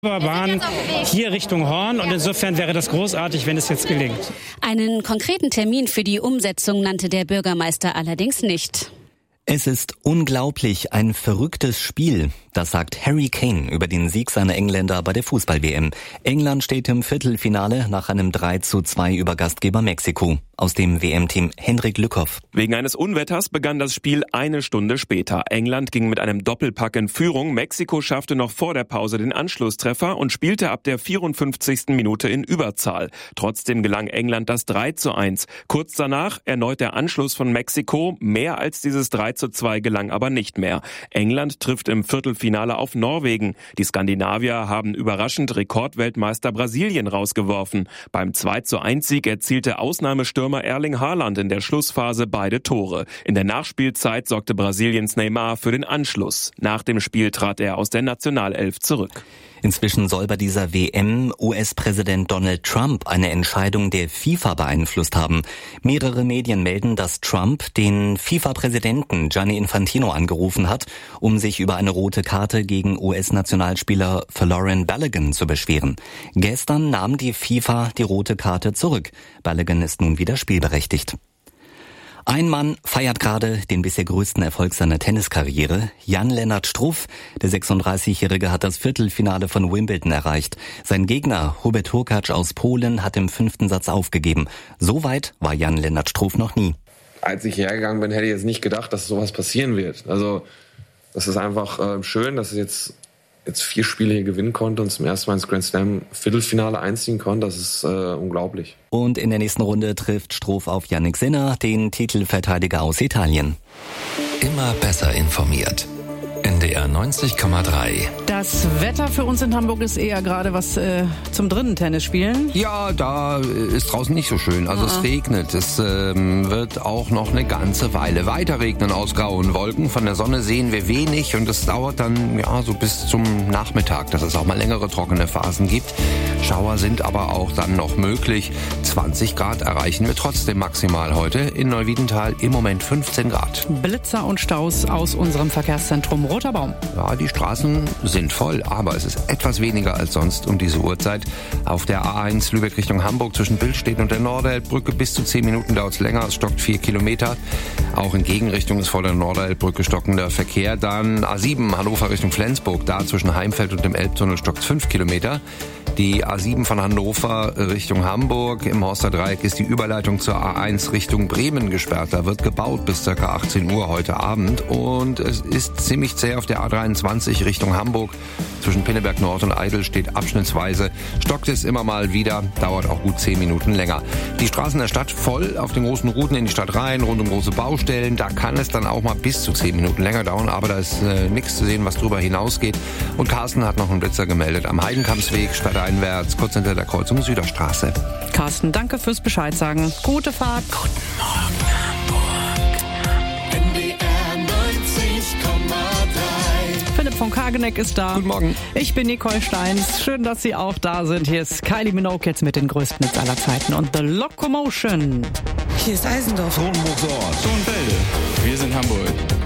Bahn hier Richtung Horn und insofern wäre das großartig, wenn es jetzt gelingt. Einen konkreten Termin für die Umsetzung nannte der Bürgermeister allerdings nicht. Es ist unglaublich, ein verrücktes Spiel. Das sagt Harry Kane über den Sieg seiner Engländer bei der Fußball-WM. England steht im Viertelfinale nach einem 3:2 über Gastgeber Mexiko. Aus dem WM-Team Hendrik Lückhoff. Wegen eines Unwetters begann das Spiel eine Stunde später. England ging mit einem Doppelpack in Führung. Mexiko schaffte noch vor der Pause den Anschlusstreffer und spielte ab der 54. Minute in Überzahl. Trotzdem gelang England das 3:1. Kurz danach erneut der Anschluss von Mexiko. Mehr als dieses 3:2 gelang aber nicht mehr. England trifft im Viertelfinale auf Norwegen. Die Skandinavier haben überraschend Rekordweltmeister Brasilien rausgeworfen. Beim 2:1-Sieg erzielte Ausnahmestürmer Erling Haaland in der Schlussphase beide Tore. In der Nachspielzeit sorgte Brasiliens Neymar für den Anschluss. Nach dem Spiel trat er aus der Nationalelf zurück. Inzwischen soll bei dieser WM US-Präsident Donald Trump eine Entscheidung der FIFA beeinflusst haben. Mehrere Medien melden, dass Trump den FIFA-Präsidenten Gianni Infantino angerufen hat, um sich über eine rote Karte gegen US-Nationalspieler Folarin Balogun zu beschweren. Gestern nahm die FIFA die rote Karte zurück. Balogun ist nun wieder spielberechtigt. Ein Mann feiert gerade den bisher größten Erfolg seiner Tenniskarriere. Jan-Lennart Struff, der 36-Jährige, hat das Viertelfinale von Wimbledon erreicht. Sein Gegner Hubert Hurkacz aus Polen hat im 5. Satz aufgegeben. So weit war Jan-Lennart Struff noch nie. Als ich hergegangen bin, hätte ich jetzt nicht gedacht, dass sowas passieren wird. Also das ist einfach schön, dass ich jetzt 4 Spiele hier gewinnen konnte und zum ersten Mal ins Grand Slam Viertelfinale einziehen konnte. Das ist unglaublich. Und in der nächsten Runde trifft Struff auf Jannik Sinner, den Titelverteidiger aus Italien. Immer besser informiert. NDR 90,3. Das Wetter für uns in Hamburg ist eher gerade was zum drinnen Tennis spielen. Ja, da ist draußen nicht so schön. Also es regnet. Es wird auch noch eine ganze Weile weiter regnen aus grauen Wolken. Von der Sonne sehen wir wenig und es dauert dann so bis zum Nachmittag, dass es auch mal längere trockene Phasen gibt. Schauer sind aber auch dann noch möglich. 20 Grad erreichen wir trotzdem maximal heute. In Neuwiedental im Moment 15 Grad. Blitzer und Staus aus unserem Verkehrszentrum Roter Baum. Ja, die Straßen sind voll, aber es ist etwas weniger als sonst um diese Uhrzeit. Auf der A1 Lübeck Richtung Hamburg zwischen Billstedt und der Norderelbbrücke bis zu 10 Minuten dauert es länger. Es stockt 4 Kilometer. Auch in Gegenrichtung ist vor der Norderelbbrücke stockender Verkehr. Dann A7 Hannover Richtung Flensburg. Da zwischen Heimfeld und dem Elbtunnel stockt 5 Kilometer. Die A7 von Hannover Richtung Hamburg. Im Horsterdreieck ist die Überleitung zur A1 Richtung Bremen gesperrt. Da wird gebaut bis ca. 18 Uhr heute Abend. Und es ist ziemlich zäh auf der A23 Richtung Hamburg. Zwischen Pinneberg Nord und Eidel steht abschnittsweise. Stockt es immer mal wieder, dauert auch gut 10 Minuten länger. Die Straßen der Stadt voll auf den großen Routen in die Stadt rein, rund um große Baustellen. Da kann es dann auch mal bis zu 10 Minuten länger dauern, aber da ist nichts zu sehen, was drüber hinausgeht. Und Carsten hat noch einen Blitzer gemeldet am Heidenkampsweg, stadteinwärts, kurz hinter der Kreuzung Süderstraße. Carsten, danke fürs Bescheid sagen. Gute Fahrt. Guten Morgen, Hamburg. NDR 90,3. Philipp von Kageneck ist da. Guten Morgen. Ich bin Nicole Steins. Schön, dass Sie auch da sind. Hier ist Kylie Minogue jetzt mit den größten Hits aller Zeiten und The Locomotion. Hier ist Eisendorf. Kronenburg Ort. Schonfelde. Wir sind Hamburg.